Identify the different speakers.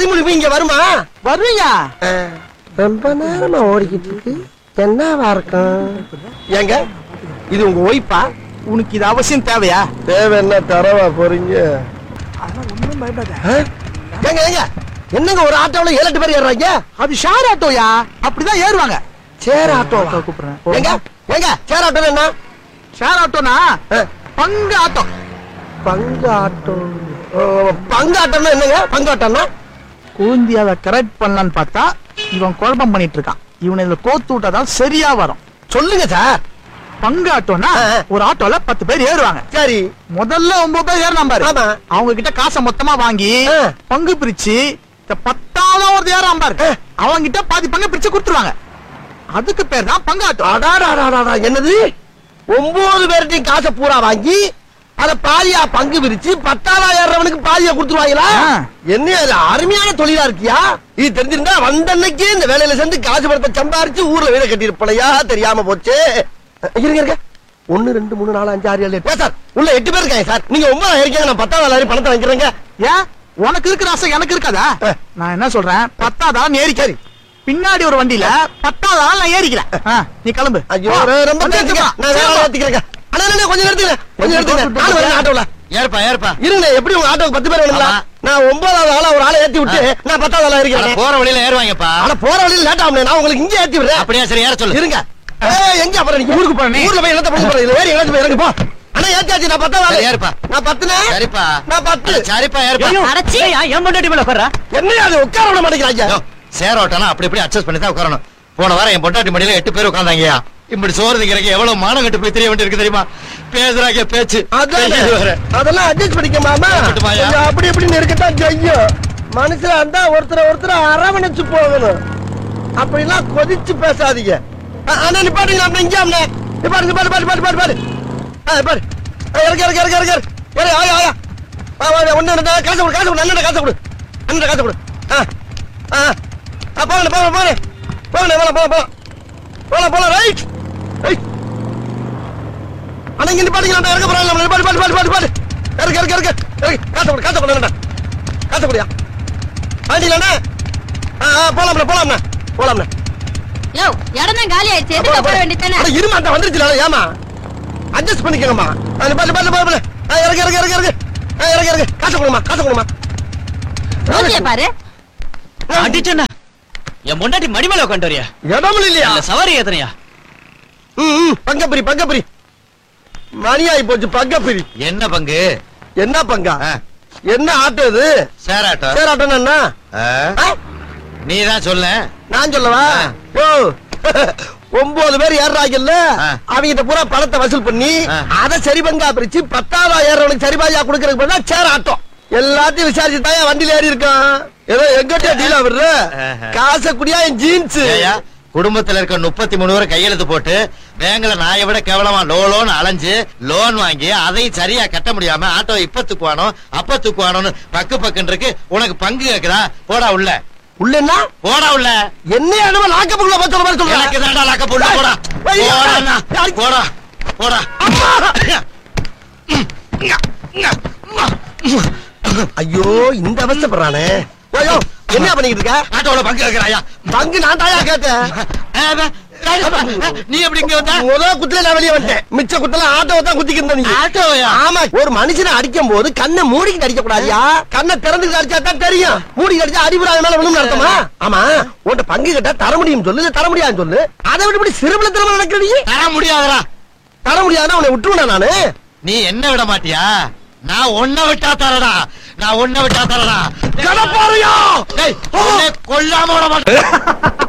Speaker 1: பதிமூணு இங்க வருமா?
Speaker 2: வருவீங்க.
Speaker 1: ரொம்ப நேரமா ஓடிக்கிட்டு இருக்கு, என்னவா இருக்கும்? ஏங்க இது உங்க ஒய்ஃபா?
Speaker 2: உனக்கு இது அவசியம் தேவையா?
Speaker 1: தேவை என்ன தரவா போறீங்க? ஏங்க ஏங்க என்னங்க ஒரு ஆட்டோல 7-8 பேர் ஏறுறாங்க?
Speaker 2: அது ஷேர் ஆட்டோயா, அப்படிதான் ஏறுவாங்க.
Speaker 1: சேர் ஆட்டோ
Speaker 2: கூப்பிடுறேன்.
Speaker 1: ஏங்க ஏங்க சேர் ஆட்டோ என்ன?
Speaker 2: ஷேர் ஆட்டோனா பங்கு ஆட்டோ.
Speaker 1: பங்கு ஆட்டோ? பங்கு ஆட்டோன்னா என்னங்க? பங்கு ஆட்டோன்னா
Speaker 2: கூந்தி அதை கரெக்ட் பண்ணலான்னு பார்த்தா இவன் குழப்பம் பண்ணிட்டு இருக்கான். இவனை இதுல கோத்து விட்டாதான் சரியா வரும்.
Speaker 1: சொல்லுங்க சார்.
Speaker 2: பங்கு ஆட்டோனா ஒரு ஆட்டோல 10 பேர் ஏறுவாங்க.
Speaker 1: சரி,
Speaker 2: முதல்ல 9 பேர் ஏறினா பாரு,
Speaker 1: ஆமா.
Speaker 2: அவங்க கிட்ட காசை மொத்தமா வாங்கி பங்கு பிரிச்சு 10ஆவது ஒரு ஏறாம பாரு, அவங்க கிட்ட பாதி பங்கு பிரிச்சு கொடுத்துருவாங்க. அதுக்கு பேர் தான் பங்கு ஆட்டோ.
Speaker 1: அடாடாடாடா, என்னது 9 பேர்ட்டையும் காசை பூரா வாங்கி அத பாதியா பங்கு பிரிச்சு 10ஆவதா ஏறவனுக்கு பாதியா கொடுத்துருவாங்களா? என்ன அது அருமையான தொழிலா இருக்கியா? இது தெரிஞ்சிருந்தா வந்தன்னைக்கு இந்த வேலையில சேர்ந்து காசு பணத்தை சம்பாரிச்சு ஊர்ல வீட கட்டியிருப்பலையா? தெரியாம போச்சு. இருங்க இருங்க, 1 2 3 4 5 6 7 8 சார், உள்ள 8 பேர் இருக்காங்க சார். நீங்க 9 இருக்கீங்க, நான் 10ஆவது பணத்தை வாங்கிக்கிறேங்க.
Speaker 2: ஏன் உனக்கு இருக்கிற ஆசை எனக்கு இருக்காதா? நான் என்ன சொல்றேன், 10ஆவது ஏறிக்காரு, பின்னாடி ஒரு வண்டியில 10ஆவது நான் ஏறிக்கிறேன். நீ கிளம்பு.
Speaker 1: ஐயோ ரொம்ப ஏத்திக்கிறேங்க. கொஞ்சம் நிறுத்துங்க, கொஞ்சம் நிறுத்துங்க. ஆட்டோல
Speaker 3: ஏற்பா ஏற்பா
Speaker 1: இருங்க. எப்படி உங்க ஆட்டோக்கு 10 பேர் வேணுங்களா? நான் 9ஆவது ஆளா ஒரு ஆளை ஏத்தி விட்டு நான் 10ஆவது ஆளா இருக்கிறேன்.
Speaker 3: போற வழியில ஏறுவாங்கப்பா.
Speaker 1: ஆனா போற வழியில லேட் ஆகும், நான் உங்களுக்கு இங்க ஏத்தி விடுறேன்.
Speaker 3: அப்படியே சரி, ஏற சொல்லு.
Speaker 1: இருங்க. எங்க அப்புறம் நீங்க ஊருக்கு போறீங்க? ஊர்ல போய் என்னத்த பண்ண போறீங்க? ஏறி ஏறி போய் இறங்கு போ. அண்ணா ஏத்தியாச்சு, நான் 10ஆவது
Speaker 3: ஏறுப்பா.
Speaker 1: நான் 10னே.
Speaker 3: சரிப்பா
Speaker 1: நான் 10.
Speaker 3: சரிப்பா ஏறுப்பா.
Speaker 2: அடச்சியா ஏன் பொண்டாட்டி மேல உட்கார்றா?
Speaker 1: என்னையா அது உட்கார விட மாட்டேங்கிறாங்க?
Speaker 3: சேர் ஓட்டனா அப்படி இப்படி அட்ஜஸ்ட் பண்ணி தான் உட்காரணும். போன வாரம் என் பொண்டாட்டி மடியில 8 பேர் உட்கார்ந்தாங்கயா. இப்படி சோறு திங்கிறக்கு எவ்வளவு மானம் கட்டு போய் தெரிய வேண்டியிருக்கு தெரியுமா? பேசுறாங்க பேச்சு.
Speaker 1: அதெல்லாம் அட்ஜஸ்ட் பண்ணிக்க மாமா. அப்படி இப்படின்னு இருக்கத்தான் செய்யும். மனுஷனா இருந்தா ஒருத்தர் அரவணைச்சு போகணும். அப்படிலாம் கொதிச்சு பேசாதீங்க. அண்ணா நிப்பாட்டுங்க, அண்ணா இங்க அண்ணா நிப்பாட்டு பாரு பாரு பாரு பாரு பாரு பாரு. இறக்கு இறக்கு இறக்கு இறக்கு இறக்கு. ஆயா ஆயா ஒண்ணு காசு கொடு, காசு கொடு, அண்ணன் காசு கொடு, அண்ணன் காசு கொடு. போங்க போங்க போங்க போங்க, போலாம் போலாம் போலாம் போலாம் போலாம். Right right. அண்ணா இங்க நிப்பாட்டுங்க, இறக்க போறாங்க. பாட்டு பாட்டு பாட்டு பாட்டு பாட்டு இறக்கு இறக்கு இறக்கு இறக்கு. காசு கொடு, காசு கொடு, அண்ணா காசு கொடியா ஆண்டிலண்ணா. போலாம்ண்ணா போலாம்ண்ணா போலாம்ண்ணா.
Speaker 4: யோ இடம்தான் காலி ஆயிடுச்சு, எதுக்கு போற வேண்டியதானே?
Speaker 1: இருமா, அந்த வந்துருச்சுல. ஏமா அட்ஜஸ்ட் பண்ணிக்கங்கம்மா. பாட்டு பாட்டு பாட்டு பாட்டு இறக்கு இறக்கு இறக்கு இறக்கு இறக்கு இறக்கு. காசு கொடுமா, காசு கொடுமா.
Speaker 4: பாரு
Speaker 3: அடிச்சனா என் பொண்டாட்டி மடி மேல உட்காந்து வரியா?
Speaker 1: இடமும் இல்லையா?
Speaker 3: சவாரி ஏத்தனையா?
Speaker 1: பங்கப்பிரி பங்கப்பிரி. மணியாயி போச்சு. பங்கப்பிரி
Speaker 3: என்ன பங்கு?
Speaker 1: என்ன பங்கா? என்ன ஆட்டோ இது?
Speaker 3: சேர் ஆட்டோ.
Speaker 1: சேர் ஆட்டோன்னா என்ன?
Speaker 3: நீ தான் சொல்ல.
Speaker 1: நான் சொல்லவா? 9 பேர் ஏறாங்கல்ல, அவங்க பூரா பணத்தை வசூல் பண்ணி அதை சரி பங்கா பிரிச்சு 10ஆவது ஏறவனுக்கு சரி பாதியா கொடுக்கறதுக்கு பண்ணா சேர் ஆட்டோ. எல்லாத்தையும் விசாரிச்சு தான் வண்டியில ஏறி இருக்கான். ஏதோ எங்கிட்ட டீலா விடுற காசை குடியா என் ஜீன்ஸ்.
Speaker 3: குடும்பத்துல இருக்க 33 பேர் கையெழுத்து போட்டு பேங்க்ல நாயை விட கேவலமா லோன் அலைஞ்சு லோன் வாங்கி அதையும் சரியா கட்ட முடியாம ஆட்டோ இப்ப தூக்குவானோ அப்ப தூக்குவானோன்னு பக்கு பக்குன்னு இருக்கு. உனக்கு பங்கு கேக்குதா? போடா உள்ள.
Speaker 1: உள்ளன்னா
Speaker 3: போடா உள்ள.
Speaker 1: என்ன அனும லாக்கப்புக்குள்ள போற மாதிரி சொல்ற?
Speaker 3: எனக்கு தான்டா லாக்கப் உள்ள. போடா போடா போடா.
Speaker 1: ஐயோ இந்த அவஸ்தைப்படுறானே. ஐயோ என்ன பண்ணிட்டு இருக்க?
Speaker 3: ஆட்டோல பங்கு கேக்குறாயா?
Speaker 1: பங்கு நான் தாயா கேட்டேன்.
Speaker 3: நீ எப்படி இங்க வந்த?
Speaker 1: முதல் குத்துல நான் வெளியே வந்துட்டேன். மிச்ச குத்துல ஆட்டோவை தான் குத்திக்கிட்டு நீ.
Speaker 3: ஆட்டோயா?
Speaker 1: ஆமா. ஒரு மனுஷனை அடிக்கும் போது கண்ணை மூடிக்கிட்டு அடிக்க கூடாதியா? கண்ணை திறந்துக்கிட்டு அடிச்சா தான் தெரியும். மூடிக்கிட்டு அடிச்சா அடிபடாத மேல விழுந்து அர்த்தமா? ஆமா. உன்கிட்ட பங்கு கேட்டா தர முடியும் சொல்லு, தர முடியாதுன்னு சொல்லு. அதை விட்டு இப்படி சிறுபல திறமை நடக்கிறீ.
Speaker 3: தர முடியாதா?
Speaker 1: தர முடியாதுன்னா உன்னை விட்டுருவா நானு.
Speaker 3: நீ என்ன விட மாட்டியா? நான் ஒன்ன விட்டா தரடா. நான் ஒன்ன விட்டா தரடா.
Speaker 1: கடப்பாறையா?
Speaker 3: கொல்லாம விட மாட்டேன்.